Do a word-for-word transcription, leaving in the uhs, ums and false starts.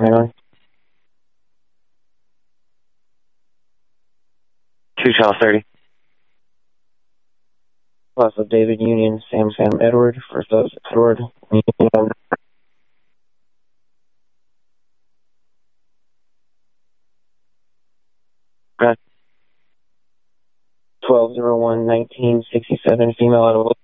twenty-nine. two Charles thirty. Plus of David Union, Sam Sam Edward, first of Edward. Union. twelve oh one nineteen sixty-seven, female out of